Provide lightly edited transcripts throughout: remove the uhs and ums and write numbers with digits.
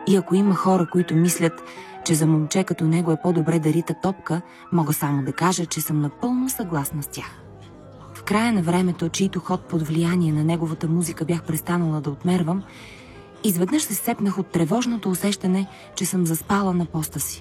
И ако има хора, които мислят, че за момче като него е по-добре да рита топка, мога само да кажа, че съм напълно съгласна с тях. В края на времето, чийто ход под влияние на неговата музика бях престанала да отмервам, изведнъж се сепнах от тревожното усещане, че съм заспала на поста си.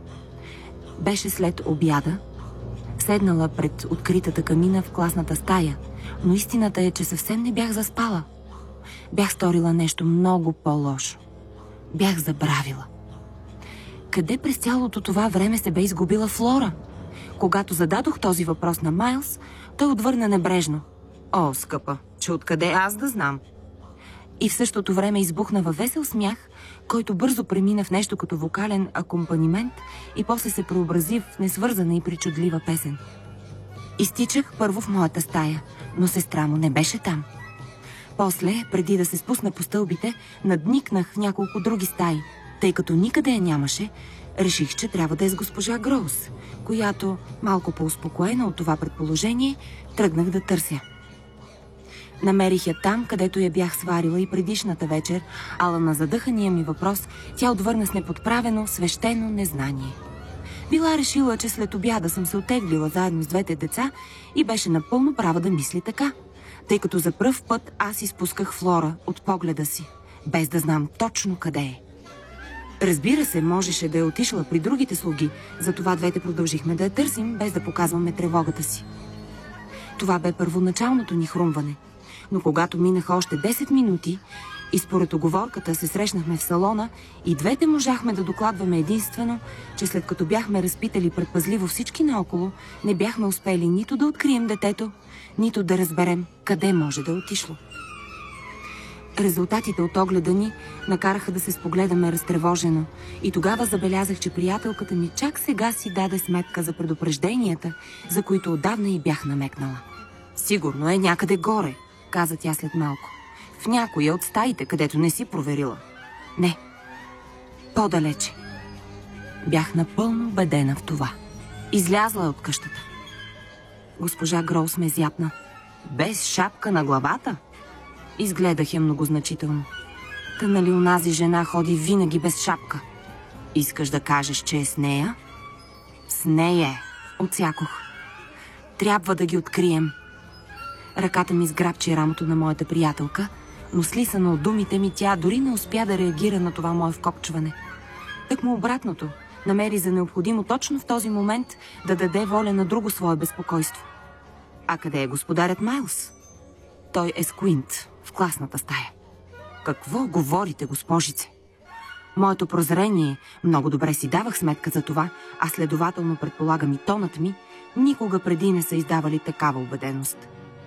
Беше след обяда, седнала пред откритата камина в класната стая, но истината е, че съвсем не бях заспала. Бях сторила нещо много по-лошо. Бях забравила. Къде през цялото това време се бе изгубила Флора? Когато зададох този въпрос на Майлс, той отвърна небрежно. О, скъпа, че откъде аз да знам? И в същото време избухна във весел смях, който бързо премина в нещо като вокален акомпанимент и после се преобрази в несвързана и причудлива песен. Изтичах първо в моята стая, но сестра му не беше там. После, преди да се спусна по стълбите, надникнах в няколко други стаи. Тъй като никъде я нямаше, реших, че трябва да е с госпожа Гроус, която, малко по-успокоена от това предположение, тръгнах да търся. Намерих я там, където я бях сварила и предишната вечер, ала на задъхания ми въпрос тя отвърна с неподправено, свещено незнание. Била решила, че след обяда съм се оттеглила заедно с двете деца и беше напълно права да мисли така, тъй като за пръв път аз изпусках Флора от погледа си, без да знам точно къде е. Разбира се, можеше да е отишла при другите слуги, затова двете продължихме да я търсим, без да показваме тревогата си. Това бе първоначалното ни хрумване, но когато минаха още 10 минути и според уговорката се срещнахме в салона и двете можахме да докладваме единствено, че след като бяхме разпитали предпазливо всички наоколо, не бяхме успели нито да открием детето, нито да разберем къде може да е отишло. Резултатите от огледа ни накараха да се спогледаме разтревожено и тогава забелязах, че приятелката ми чак сега си даде сметка за предупрежденията, за които отдавна и бях намекнала. Сигурно е някъде горе, каза тя след малко. В някоя от стаите, където не си проверила. Не, по-далече. Бях напълно убедена в това. Излязла е от къщата. Госпожа Гроус ме зяпна. Без шапка на главата? Изгледах я многозначително. Та нали онази жена ходи винаги без шапка? Искаш да кажеш, че е с нея? С нея е, отсякох. Трябва да ги открием. Ръката ми сграбчи рамото на моята приятелка, но слисана от думите ми, тя дори не успя да реагира на това мое вкопчване. Тъкмо обратното, намери за необходимо точно в този момент да даде воля на друго свое безпокойство. А къде е господарят Майлс? Той е с Куинт, в класната стая. Какво говорите, госпожице? Моето прозрение, много добре си давах сметка за това, а следователно предполагам и тонът ми, никога преди не са издавали такава убеденост.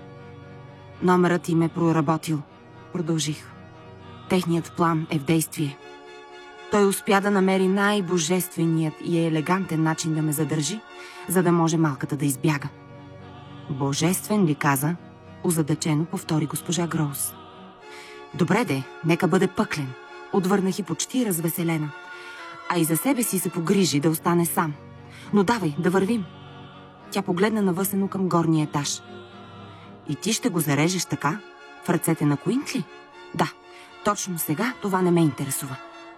Номерът им е проработил, продължих. Техният план е в действие. Той успя да намери най-божественият и елегантен начин да ме задържи, за да може малката да избяга. Божествен ли каза? Озадачено повтори госпожа Гроус. Добре де, нека бъде пъклен, отвърнах и почти развеселена. А и за себе си се погрижи да остане сам. Но давай, да вървим. Тя погледна навъсено към горния етаж. И ти ще го зарежеш така? В ръцете на Куинт ли? Да, точно сега това не ме интересува.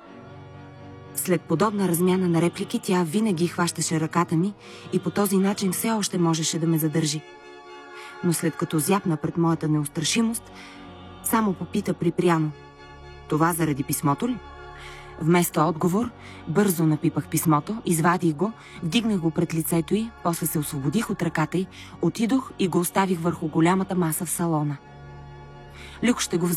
След подобна размяна на реплики, тя винаги хващаше ръката ми и по този начин все още можеше да ме задържи. Но след като зяпна пред моята неустрашимост, само попита припряно. Това заради писмото ли? Вместо отговор, бързо напипах писмото, извадих го, вдигнах го пред лицето й, после се освободих от ръката й, отидох и го оставих върху голямата маса в салона. Люк ще го